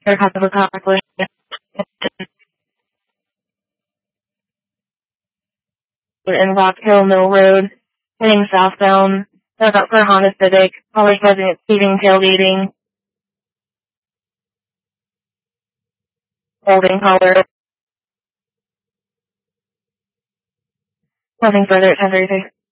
Or cause of a conflict. In Rock Hill Mill Road, heading southbound. That's up for Honda Civic. Probably causing speeding, tailgating, holding color. Nothing further at 10:36.